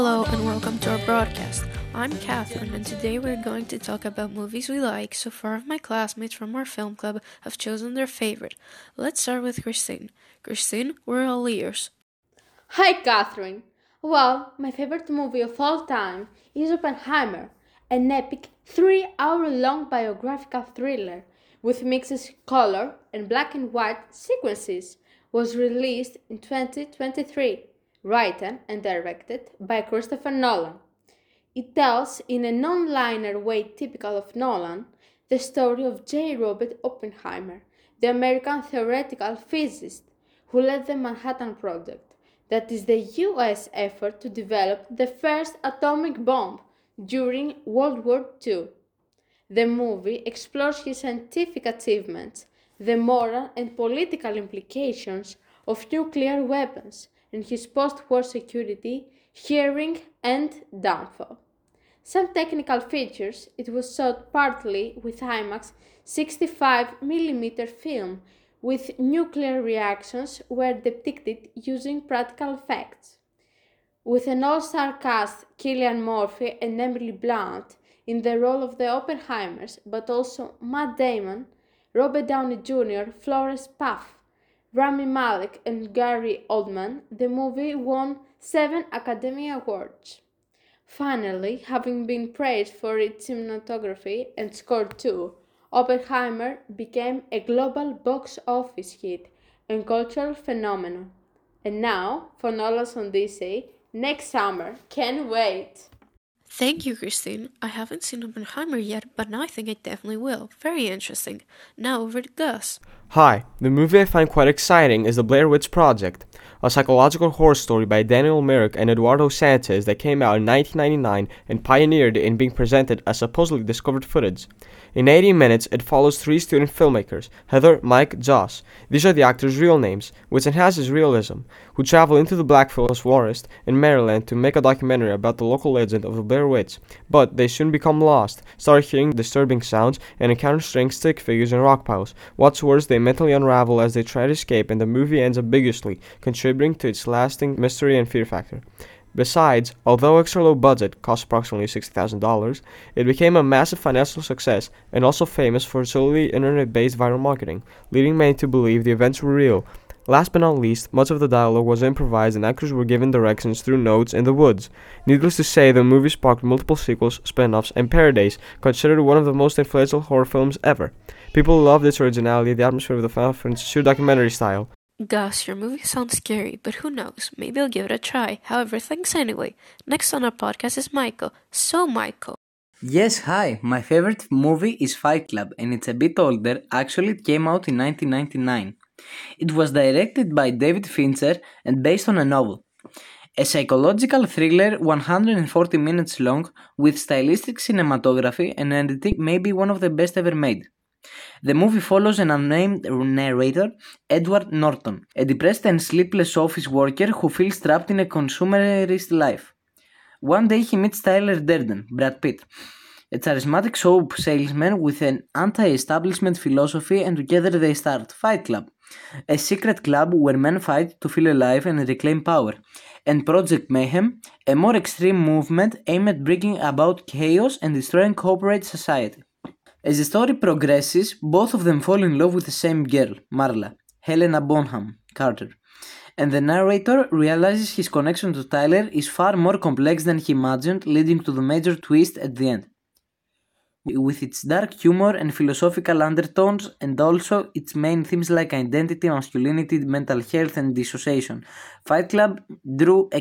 Hello and welcome to our broadcast. I'm Catherine, and today we're going to talk about movies we like. So far, my classmates from our film club have chosen their favorite. Let's start with Christine. Christine, we're all ears. Hi, Catherine. Well, my favorite movie of all time is Oppenheimer, an epic 3 hour long biographical thriller with mixes color and black and white sequences. Was released in 2023, written and directed by Christopher Nolan. It tells, in a non linear way typical of Nolan, the story of J. Robert Oppenheimer, the American theoretical physicist who led the Manhattan Project, that is the US effort to develop the first atomic bomb during World War II. The movie explores his scientific achievements, the moral and political implications of nuclear weapons, and his post war security, hearing, and downfall. Some technical features, it was shot partly with IMAX 65mm film, with nuclear reactions were depicted using practical effects. With an all-star cast, Cillian Murphy and Emily Blunt in the role of the Oppenheimers, but also Matt Damon, Robert Downey Jr., Florence Pugh, Rami Malek, and Gary Oldman, the movie won 7 Academy Awards. Finally, having been praised for its cinematography and score too, Oppenheimer became a global box office hit and cultural phenomenon. And now for Nolan's Odyssey next summer. Can't wait! Thank you, Christine. I haven't seen Oppenheimer yet, but now I think I definitely will. Very interesting. Now over to Gus. Hi, the movie I find quite exciting is The Blair Witch Project, a psychological horror story by Daniel Myrick and Eduardo Sanchez that came out in 1999 and pioneered in being presented as supposedly discovered footage. In 80 minutes, it follows three student filmmakers, Heather, Mike, Josh. These are the actors' real names, which enhances realism, who travel into the Blackfills Forest in Maryland to make a documentary about the local legend of the Blair Witch. But they soon become lost, start hearing disturbing sounds, and encounter strange stick figures and rock piles. What's worse, they mentally unravel as they try to escape, and the movie ends ambiguously, contributing to its lasting mystery and fear factor. Besides, although extra low budget, cost approximately $60,000, it became a massive financial success and also famous for solely internet-based viral marketing, leading many to believe the events were real. Last but not least, much of the dialogue was improvised and actors were given directions through notes in the woods. Needless to say, the movie sparked multiple sequels, spin-offs, and parodies, considered one of the most influential horror films ever. People loved its originality, the atmosphere of the Final Fantasy II documentary style. Gus, your movie sounds scary, but who knows? Maybe I'll give it a try. However, thanks anyway. Next on our podcast is Michael. So, Michael. Yes, hi. My favorite movie is Fight Club, and it's a bit older. Actually, it came out in 1999. It was directed by David Fincher and based on a novel. A psychological thriller 140 minutes long with stylistic cinematography and editing, maybe one of the best ever made. The movie follows an unnamed narrator, Edward Norton, a depressed and sleepless office worker who feels trapped in a consumerist life. One day he meets Tyler Durden, Brad Pitt, a charismatic soap salesman with an anti-establishment philosophy, and together they start Fight Club, a secret club where men fight to feel alive and reclaim power, and Project Mayhem, a more extreme movement aimed at bringing about chaos and destroying corporate society. As the story progresses, both of them fall in love with the same girl, Marla, Helena Bonham Carter, and the narrator realizes his connection to Tyler is far more complex than he imagined, leading to the major twist at the end. With its dark humor and philosophical undertones, and also its main themes like identity, masculinity, mental health, and dissociation, Fight Club drew a